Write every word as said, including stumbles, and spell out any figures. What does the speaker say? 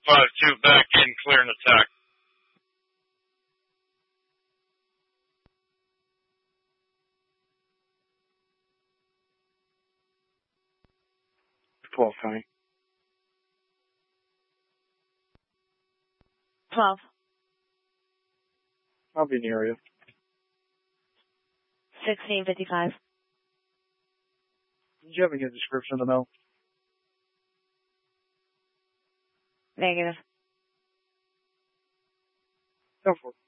five two back in, clear an attack. twelve, Connie. twelve. I'll be in the area. sixteen fifty-five. Did you have a good description of the mail? Negative. Go for it.